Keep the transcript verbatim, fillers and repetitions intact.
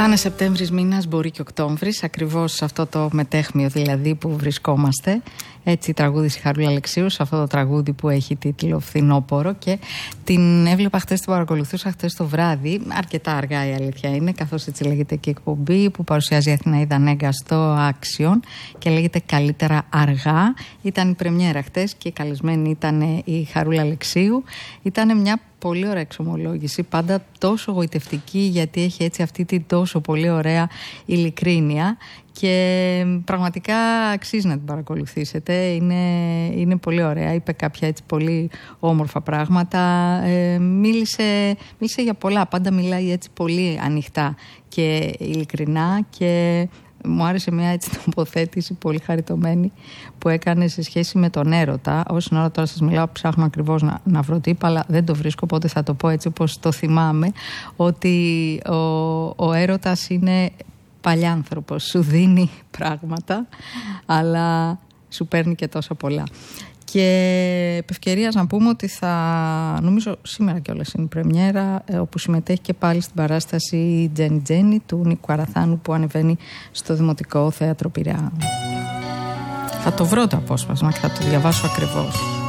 Θα είναι Σεπτέμβρης μήνας, μπορεί και Οκτώβρης, ακριβώς σε αυτό το μετέχμιο δηλαδή που βρισκόμαστε. Έτσι τραγούδισε η Χαρούλα Αλεξίου σε αυτό το τραγούδι που έχει τίτλο Φθινόπορο, και την έβλεπα χτες, την παρακολουθούσα χτες το βράδυ, αρκετά αργά η αλήθεια είναι, καθώς έτσι λέγεται και η εκπομπή που παρουσιάζει η Αθηναίδα Νέγκα στο Action και λέγεται Καλύτερα Αργά. Ήταν η πρεμιέρα χτες και η καλεσμένη ήταν η Χαρούλα Αλεξίου. Ήταν μια πολύ ωραία εξομολόγηση, πάντα τόσο γοητευτική, γιατί έχει έτσι αυτή την τόσο πολύ ωραία ειλικρίνεια και πραγματικά αξίζει να την παρακολουθήσετε. Είναι, είναι πολύ ωραία, είπε κάποια έτσι πολύ όμορφα πράγματα, ε, μίλησε, μίλησε για πολλά, πάντα μιλάει έτσι πολύ ανοιχτά και ειλικρινά, και μου άρεσε μια έτσι τοποθέτηση πολύ χαριτωμένη που έκανε σε σχέση με τον έρωτα. Όσον ώρα τώρα σας μιλάω, ψάχνω ακριβώς να, να βρω τι είπα, αλλά δεν το βρίσκω, οπότε θα το πω έτσι όπως το θυμάμαι, ότι ο, ο έρωτας είναι παλιάνθρωπος, σου δίνει πράγματα αλλά σου παίρνει και τόσα πολλά. Και επ' ευκαιρίας να πούμε ότι θα, νομίζω σήμερα κιόλας είναι η πρεμιέρα, όπου συμμετέχει και πάλι στην παράσταση η Τζένι Τζένι του Νίκου Αραθάνου, που ανεβαίνει στο Δημοτικό Θέατρο Πειραιά. Θα το βρω το απόσπασμα και θα το διαβάσω ακριβώς.